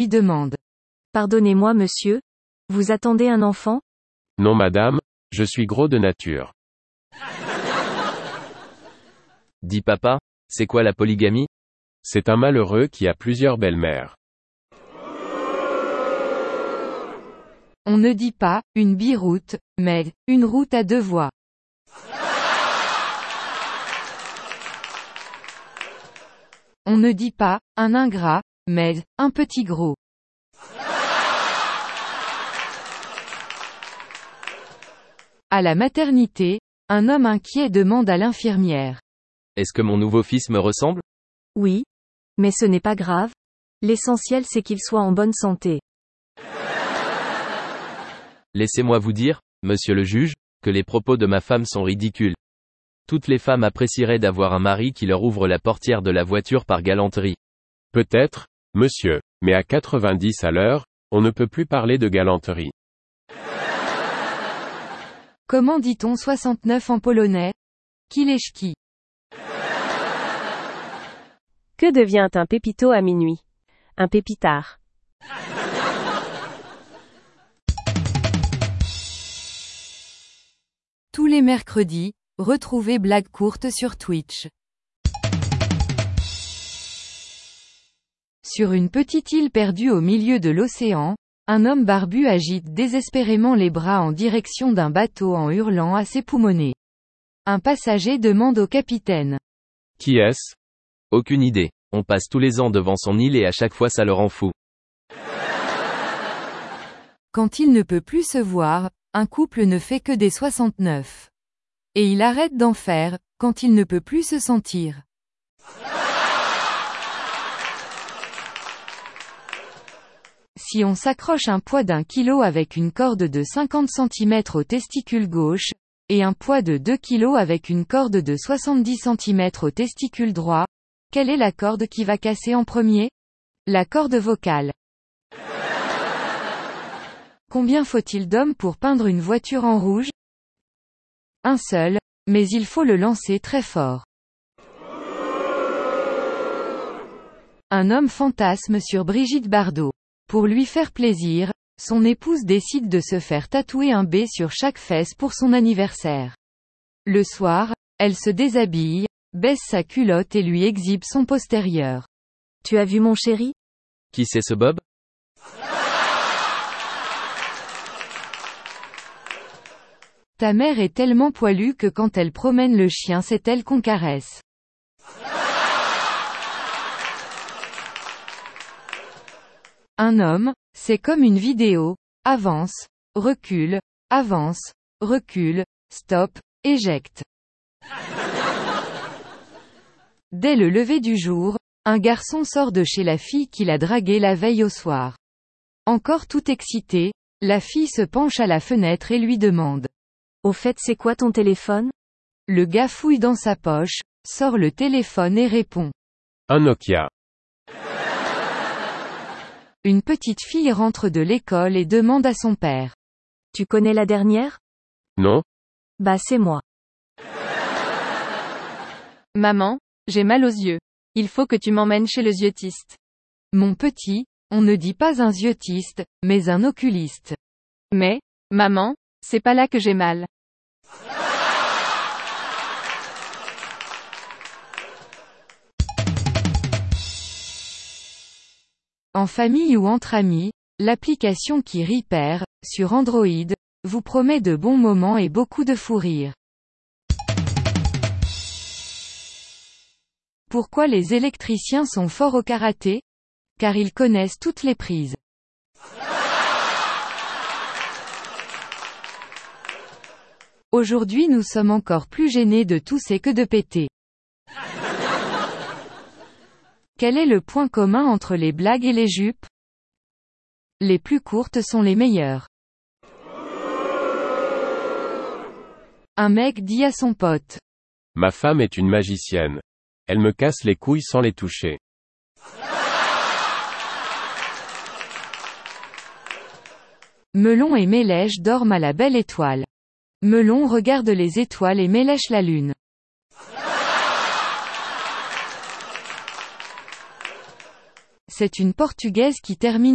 lui demande. Pardonnez-moi monsieur. Vous attendez un enfant? Non madame, je suis gros de nature. Dis papa, c'est quoi la polygamie? C'est un malheureux qui a plusieurs belles-mères. On ne dit pas, une biroute, mais, une route à deux voies. On ne dit pas, un ingrat, mais, un petit gros. À la maternité, un homme inquiet demande à l'infirmière. Est-ce que mon nouveau fils me ressemble? Oui. Mais ce n'est pas grave. L'essentiel c'est qu'il soit en bonne santé. Laissez-moi vous dire, monsieur le juge, que les propos de ma femme sont ridicules. Toutes les femmes apprécieraient d'avoir un mari qui leur ouvre la portière de la voiture par galanterie. Peut-être, monsieur, mais à 90 à l'heure, on ne peut plus parler de galanterie. Comment dit-on 69 en polonais? Kileszki. Que devient un pépito à minuit? Un pépitard. Tous les mercredis, retrouvez Blague courte sur Twitch. Sur une petite île perdue au milieu de l'océan, un homme barbu agite désespérément les bras en direction d'un bateau en hurlant à ses poumonnets. Un passager demande au capitaine. Qui est-ce? Aucune idée. On passe tous les ans devant son île et à chaque fois ça le rend fou. Quand il ne peut plus se voir, un couple ne fait que des 69. Et il arrête d'en faire, quand il ne peut plus se sentir. Si on s'accroche un poids d'1 kg avec une corde de 50 cm au testicule gauche, et un poids de 2 kg avec une corde de 70 cm au testicule droit, quelle est la corde qui va casser en premier? La corde vocale. Combien faut-il d'hommes pour peindre une voiture en rouge? Un seul, mais il faut le lancer très fort. Un homme fantasme sur Brigitte Bardot. Pour lui faire plaisir, son épouse décide de se faire tatouer un B sur chaque fesse pour son anniversaire. Le soir, elle se déshabille, baisse sa culotte et lui exhibe son postérieur. Tu as vu mon chéri? Qui c'est ce Bob? Ta mère est tellement poilue que quand elle promène le chien c'est elle qu'on caresse. Un homme, c'est comme une vidéo, avance, recule, stop, éjecte. Dès le lever du jour, un garçon sort de chez la fille qu'il a draguée la veille au soir. Encore tout excité, la fille se penche à la fenêtre et lui demande. Au fait c'est quoi ton téléphone? Le gars fouille dans sa poche, sort le téléphone et répond. Un Nokia. Une petite fille rentre de l'école et demande à son père. Tu connais la dernière? Non? Bah c'est moi. Maman, j'ai mal aux yeux. Il faut que tu m'emmènes chez le yeux-tiste. Mon petit, on ne dit pas un yeux-tiste, mais un oculiste. Mais, maman, c'est pas là que j'ai mal. En famille ou entre amis, l'application qui Repair, sur Android, vous promet de bons moments et beaucoup de fou rire. Pourquoi les électriciens sont forts au karaté? Car ils connaissent toutes les prises. Aujourd'hui nous sommes encore plus gênés de tousser que de péter. Quel est le point commun entre les blagues et les jupes? Les plus courtes sont les meilleures. Un mec dit à son pote. Ma femme est une magicienne. Elle me casse les couilles sans les toucher. Melon et Mélèche dorment à la belle étoile. Melon regarde les étoiles et Mélèche la lune. C'est une Portugaise qui termine